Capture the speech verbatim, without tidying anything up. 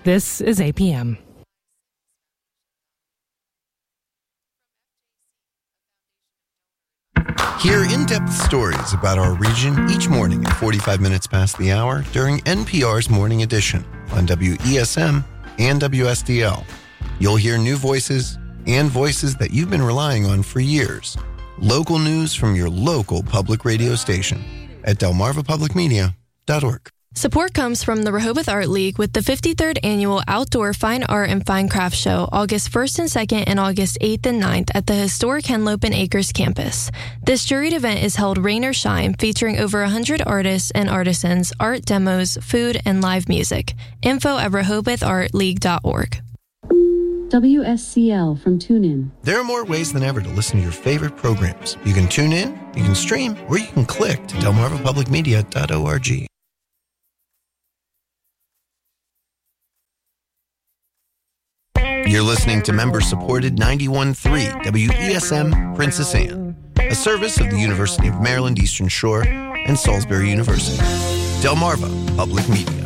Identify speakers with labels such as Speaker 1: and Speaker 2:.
Speaker 1: This is A P M.
Speaker 2: Hear in-depth stories about our region each morning at forty-five minutes past the hour during N P R's Morning Edition on W E S M and W S D L. You'll hear new voices and voices that you've been relying on for years. Local news from your local public radio station at delmarva public media dot org.
Speaker 3: Support comes from the Rehoboth Art League with the fifty-third Annual Outdoor Fine Art and Fine Craft Show, August first and second and August eighth and ninth at the historic Henlopen Acres campus. This juried event is held rain or shine, featuring over one hundred artists and artisans, art demos, food, and live music. Info at rehoboth art league dot org.
Speaker 4: W S C L from TuneIn.
Speaker 2: There are more ways than ever to listen to your favorite programs. You can tune in, you can stream, or you can click to delmarva public media dot org. You're listening to member-supported ninety-one point three W E S M Princess Anne, a service of the University of Maryland Eastern Shore and Salisbury University. Delmarva Public Media.